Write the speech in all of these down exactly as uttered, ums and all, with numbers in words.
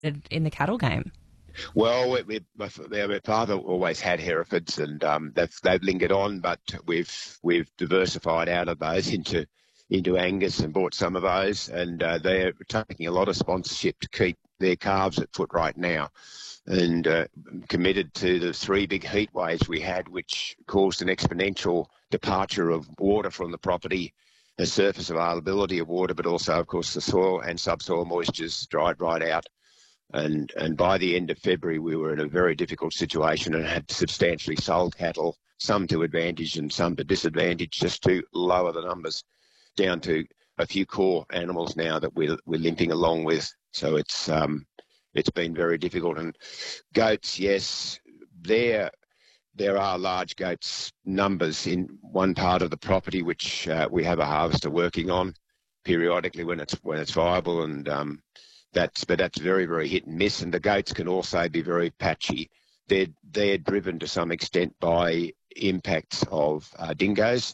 in the cattle game? Well, we, we, my, my father always had Herefords, and um, they've, they've lingered on, but we've we've diversified out of those into into Angus and bought some of those, and uh, they're taking a lot of sponsorship to keep their calves at foot right now, and uh, committed to the three big heat waves we had, which caused an exponential departure of water from the property, the surface availability of water, but also, of course, the soil and subsoil moistures dried right out. And and by the end of February, we were in a very difficult situation and had substantially sold cattle, some to advantage and some to disadvantage, just to lower the numbers down to a few core animals now that we're, we're limping along with. So it's um it's been very difficult. And goats, yes, there there are large goats numbers in one part of the property, which uh, we have a harvester working on periodically when it's when it's viable, and um. That's but that's very, very hit and miss, and the goats can also be very patchy. They're they're driven to some extent by impacts of uh, dingoes,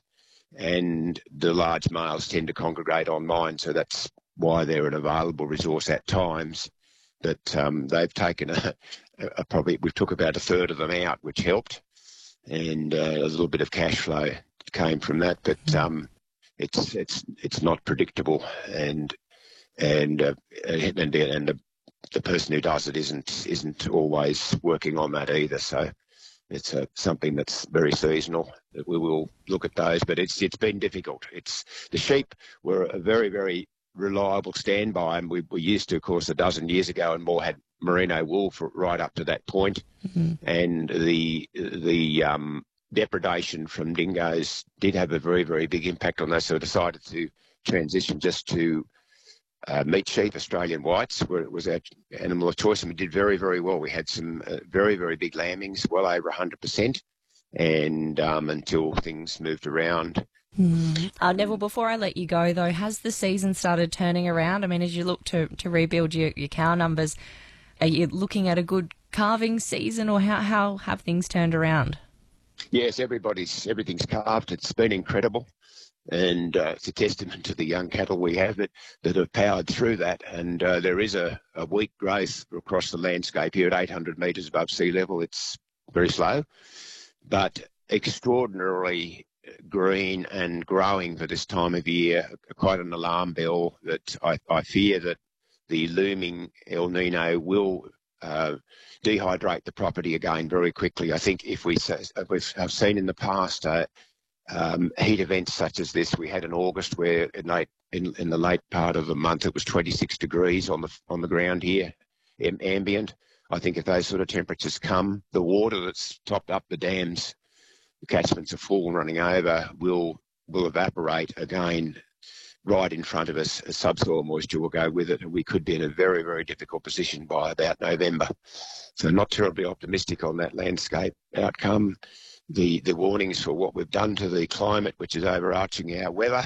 and the large males tend to congregate on mine, so that's why they're an available resource at times. But um, they've taken a, a probably we took about a third of them out, which helped, and uh, a little bit of cash flow came from that. But um, it's it's it's not predictable, and. And uh, and and the, the person who does it isn't isn't always working on that either. So it's uh, something that's very seasonal. That we will look at those, but it's it's been difficult. It's the sheep were a very very reliable standby, and we, we used to, of course, a dozen years ago, and more had merino wool for right up to that point. Mm-hmm. And the the um, depredation from dingoes did have a very very big impact on those. So I decided to transition just to Uh, meat sheep, Australian whites, where it was our animal of choice, and we did very, very well. We had some uh, very, very big lambings, well over one hundred percent, and um, until things moved around. Mm. Uh, Neville, before I let you go, though, has the season started turning around? I mean, as you look to, to rebuild your, your cow numbers, are you looking at a good calving season, or how, how have things turned around? Yes, everybody's everything's calved. It's been incredible. And uh, it's a testament to the young cattle we have that, that have powered through that. And uh, there is a, a weak growth across the landscape here at eight hundred metres above sea level. It's very slow, but extraordinarily green and growing for this time of year. Quite an alarm bell that I, I fear that the looming El Nino will uh, dehydrate the property again very quickly. I think if we if we have seen in the past uh, Um, heat events such as this, we had in August where in, late, in, in the late part of the month it was twenty-six degrees on the on the ground here, ambient. I think if those sort of temperatures come, the water that's topped up the dams, the catchments are full and running over, will will evaporate again right in front of us. A subsoil moisture will go with it, and we could be in a very, very difficult position by about November. So not terribly optimistic on that landscape outcome. The, the warnings for what we've done to the climate, which is overarching our weather,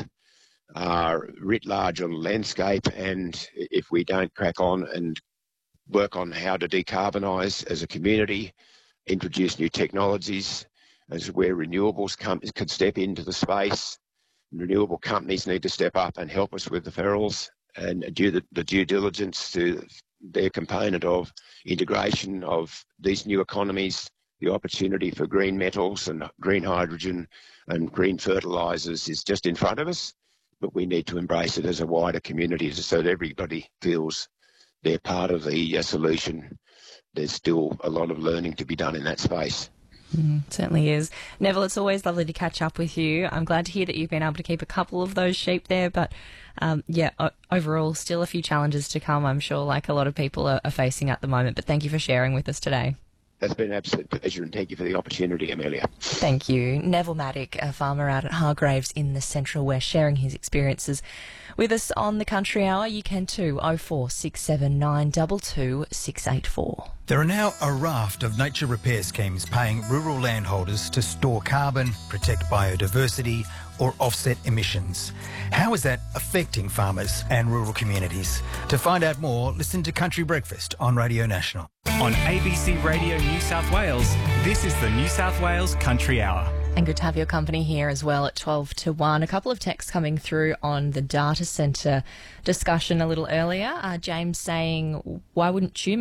are writ large on the landscape. And if we don't crack on and work on how to decarbonise as a community, introduce new technologies, as where renewables come, could step into the space, renewable companies need to step up and help us with the ferals and do the, the due diligence to their component of integration of these new economies. The opportunity for green metals and green hydrogen and green fertilisers is just in front of us, but we need to embrace it as a wider community so that everybody feels they're part of the uh, solution. There's still a lot of learning to be done in that space. Mm, certainly is. Neville, it's always lovely to catch up with you. I'm glad to hear that you've been able to keep a couple of those sheep there, but um, yeah, o- overall still a few challenges to come, I'm sure, like a lot of people are, are facing at the moment. But thank you for sharing with us today. That's been an absolute pleasure, and thank you for the opportunity, Amelia. Thank you. Neville Maddock, a farmer out at Hargraves in the Central West, sharing his experiences with us on the Country Hour. You can too, oh four six seven nine two two six eight four. There are now a raft of nature repair schemes paying rural landholders to store carbon, protect biodiversity or offset emissions. How is that affecting farmers and rural communities? To find out more, listen to Country Breakfast on Radio National. On A B C Radio New South Wales, this is the New South Wales Country Hour. And good to have your company here as well at twelve to one. A couple of texts coming through on the data centre discussion a little earlier. Uh, James saying, why wouldn't Tumour